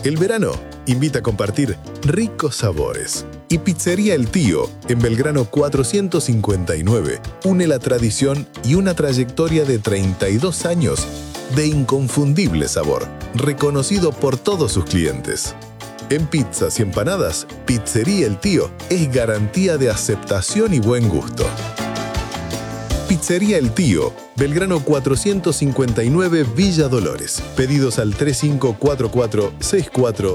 El verano invita a compartir ricos sabores. Y Pizzería El Tío, en Belgrano 459, une la tradición y una trayectoria de 32 años de inconfundible sabor, reconocido por todos sus clientes. En pizzas y empanadas, Pizzería El Tío es garantía de aceptación y buen gusto. Pizzería El Tío, Belgrano 459, Villa Dolores. Pedidos al 3544 64